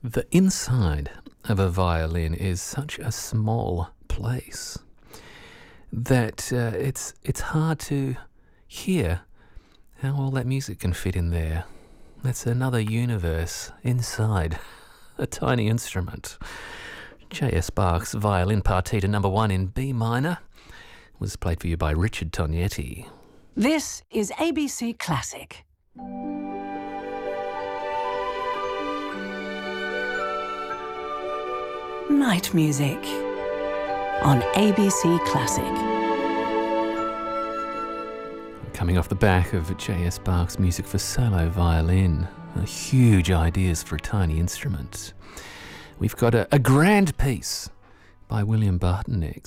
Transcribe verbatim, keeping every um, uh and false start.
The inside of a violin is such a small place that uh, it's it's hard to hear how all that music can fit in there. That's another universe inside a tiny instrument. J S. Bach's Violin Partita number one in B minor was played for you by Richard Tognetti. This is A B C Classic. Night music on A B C Classic. Coming off the back of J S. Bach's music for solo violin, uh, huge ideas for a tiny instrument. We've got a, a grand piece by William Bartonek.